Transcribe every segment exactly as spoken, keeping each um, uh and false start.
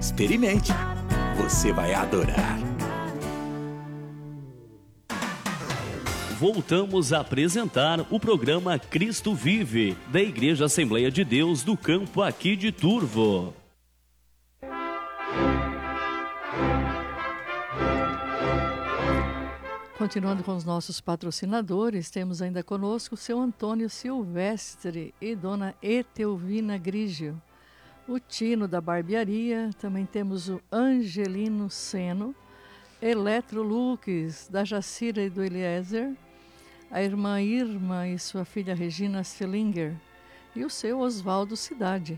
Experimente. Você vai adorar. Voltamos a apresentar o programa Cristo Vive, da Igreja Assembleia de Deus do Campo aqui de Turvo. Continuando com os nossos patrocinadores, temos ainda conosco o seu Antônio Silvestre e dona Etelvina Grigio. O Tino da Barbearia, também temos o Angelino Seno, Eletrolux da Jacira e do Eliezer, a irmã Irma e sua filha Regina Selinger e o seu Oswaldo Cidade.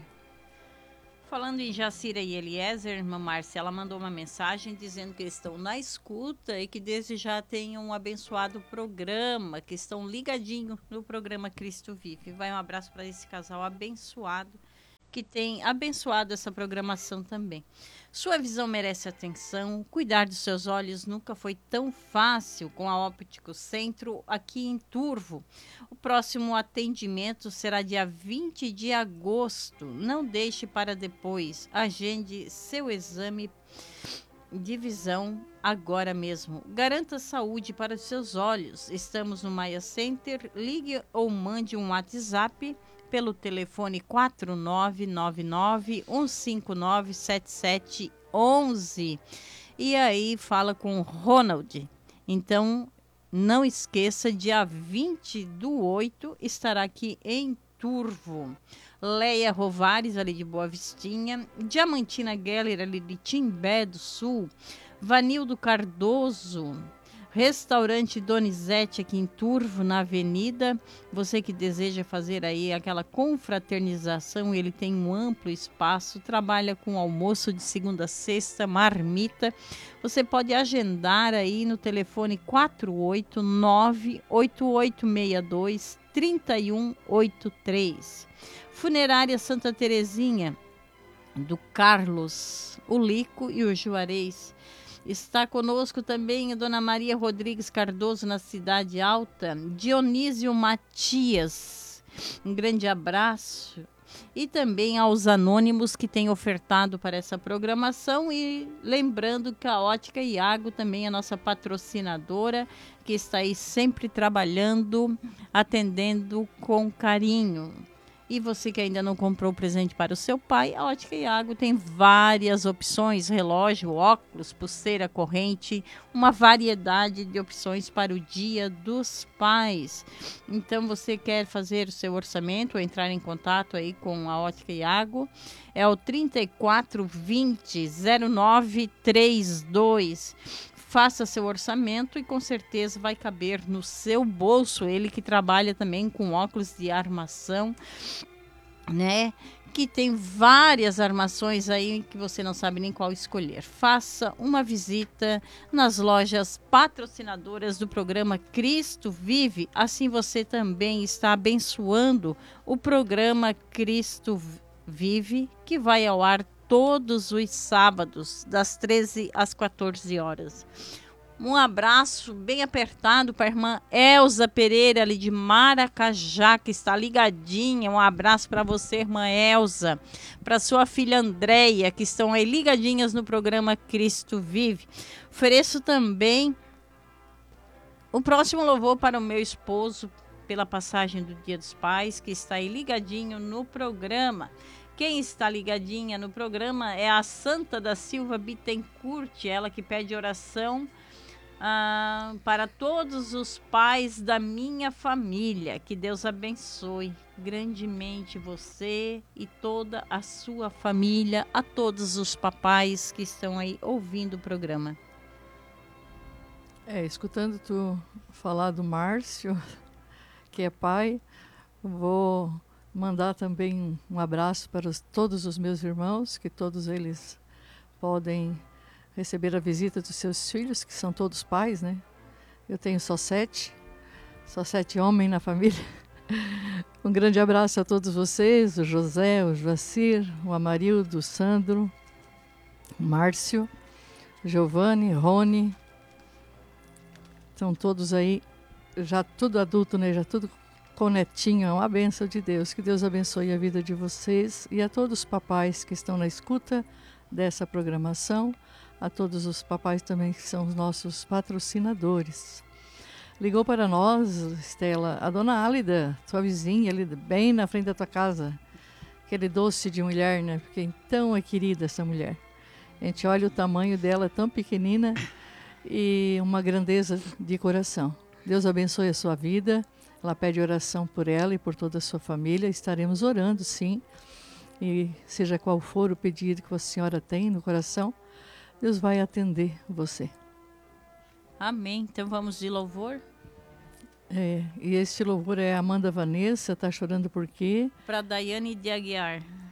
Falando em Jacira e Eliezer, irmã Márcia, ela mandou uma mensagem dizendo que estão na escuta e que desde já têm um abençoado programa, que estão ligadinhos no programa Cristo Vive. Vai um abraço para esse casal abençoado, que tem abençoado essa programação também. Sua visão merece atenção. Cuidar dos seus olhos nunca foi tão fácil com a Óptico Centro aqui em Turvo. O próximo atendimento será dia vinte de agosto. Não deixe para depois. Agende seu exame de visão agora mesmo. Garanta saúde para os seus olhos. Estamos no Maia Center. Ligue ou mande um WhatsApp pelo telefone quatro nove nove nove, um cinco nove, sete sete um um. E aí fala com o Ronald. Então, não esqueça, dia vinte do oito estará aqui em Turvo. Leia Rovares, ali de Boa Vistinha. Diamantina Geller, ali de Timbé do Sul. Vanildo Cardoso. Restaurante Donizete aqui em Turvo, na Avenida. Você que deseja fazer aí aquela confraternização, ele tem um amplo espaço, trabalha com almoço de segunda a sexta, marmita. Você pode agendar aí no telefone quatro oito nove, oito oito seis dois, três um oito três. Funerária Santa Terezinha, do Carlos Ulico e o Juarez. Está conosco também a dona Maria Rodrigues Cardoso, na Cidade Alta. Dionísio Matias, um grande abraço. E também aos anônimos que têm ofertado para essa programação. E lembrando que a Ótica Iago também é a nossa patrocinadora, que está aí sempre trabalhando, atendendo com carinho. E você que ainda não comprou o presente para o seu pai, a Ótica Iago tem várias opções, relógio, óculos, pulseira, corrente, uma variedade de opções para o Dia dos Pais. Então, você quer fazer o seu orçamento ou entrar em contato aí com a Ótica Iago, é o trinta e quatro vinte, zero nove trinta e dois. Faça seu orçamento e com certeza vai caber no seu bolso. Ele que trabalha também com óculos de armação, né? Que tem várias armações aí que você não sabe nem qual escolher. Faça uma visita nas lojas patrocinadoras do programa Cristo Vive. Assim você também está abençoando o programa Cristo Vive, que vai ao ar todos os sábados, das treze às quatorze horas. Um abraço bem apertado para a irmã Elza Pereira, ali de Maracajá, que está ligadinha. Um abraço para você, irmã Elza. Para sua filha Andréia, que estão aí ligadinhas no programa Cristo Vive. Ofereço também o próximo louvor para o meu esposo, pela passagem do Dia dos Pais, que está aí ligadinho no programa. Quem está ligadinha no programa é a Santa da Silva Bittencourt, ela que pede oração ah, para todos os pais da minha família. Que Deus abençoe grandemente você e toda a sua família, a todos os papais que estão aí ouvindo o programa. É, escutando tu falar do Márcio, que é pai, vou mandar também um abraço para os, todos os meus irmãos, que todos eles podem receber a visita dos seus filhos, que são todos pais, né? Eu tenho só sete, só sete homens na família. Um grande abraço a todos vocês, o José, o Joacir, o Amarildo, o Sandro, o Márcio, o Giovanni, Rony. Estão todos aí, já tudo adulto, né? Já tudo com netinho, é uma bênção de Deus. Que Deus abençoe a vida de vocês e a todos os papais que estão na escuta dessa programação, a todos os papais também que são os nossos patrocinadores. Ligou para nós, Estela, a dona Álida, tua vizinha, ali bem na frente da tua casa. Aquele doce de mulher, né? Porque então é querida essa mulher. A gente olha o tamanho dela, tão pequenina e uma grandeza de coração. Deus abençoe a sua vida. Ela pede oração por ela e por toda a sua família. Estaremos orando, sim. E seja qual for o pedido que a senhora tem no coração, Deus vai atender você. Amém. Então vamos de louvor? É, e este louvor é Amanda Vanessa, tá chorando por quê? Para Daiane de Aguiar.